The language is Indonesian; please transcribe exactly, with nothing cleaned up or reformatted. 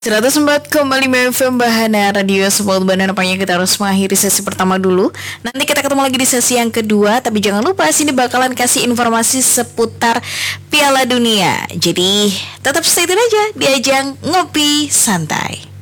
seratus empat koma lima F M Bahana Radio Sport Bandung. Nampaknya kita harus mengakhiri sesi pertama dulu. Nanti kita ketemu lagi di sesi yang kedua. Tapi jangan lupa sini bakalan kasih informasi seputar Piala Dunia. Jadi tetap stay tune aja di ajang Ngopi Santai.